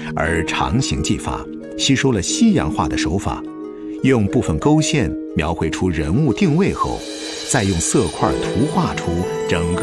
而长形技法吸收了西洋画的手法，用部分勾线描绘出人物定位后，再用色块图画出整个